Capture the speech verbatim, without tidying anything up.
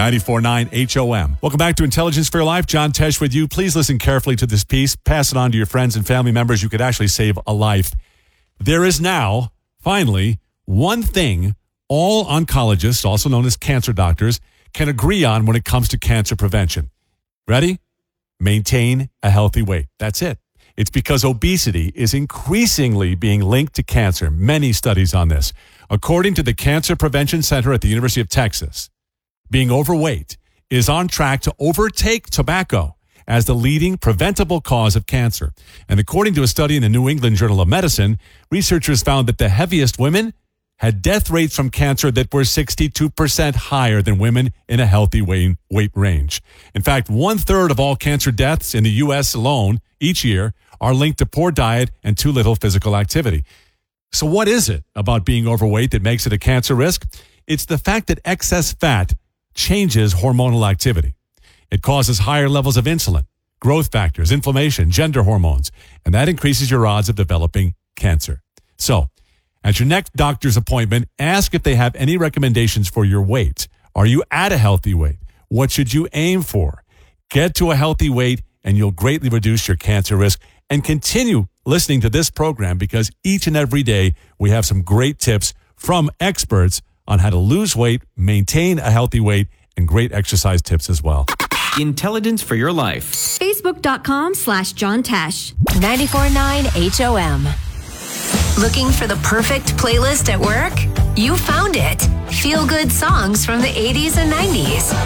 ninety-four point nine H O M. Welcome back to Intelligence for Your Life. John Tesh with you. Please listen carefully to this piece. Pass it on to your friends and family members. You could actually save a life. There is now, finally, one thing all oncologists, also known as cancer doctors, can agree on when it comes to cancer prevention. Ready? Maintain a healthy weight. That's it. It's because obesity is increasingly being linked to cancer. Many studies on this. According to the Cancer Prevention Center at the University of Texas, being overweight is on track to overtake tobacco as the leading preventable cause of cancer. And according to a study in the New England Journal of Medicine, researchers found that the heaviest women had death rates from cancer that were sixty-two percent higher than women in a healthy weight, weight range. In fact, one third of all cancer deaths in the U S alone each year are linked to poor diet and too little physical activity. So what is it about being overweight that makes it a cancer risk? It's the fact that excess fat changes hormonal activity. It causes higher levels of insulin, growth factors, inflammation, gender hormones, and that increases your odds of developing cancer. So, at your next doctor's appointment, ask if they have any recommendations for your weight. Are you at a healthy weight? What should you aim for? Get to a healthy weight and you'll greatly reduce your cancer risk. And continue listening to this program because each and every day we have some great tips from experts on how to lose weight, maintain a healthy weight, and great exercise tips as well. Intelligence for Your Life. Facebook.com slash John Tesh. ninety-four point nine H O M. Looking for the perfect playlist at work? You found it. Feel good songs from the eighties and nineties.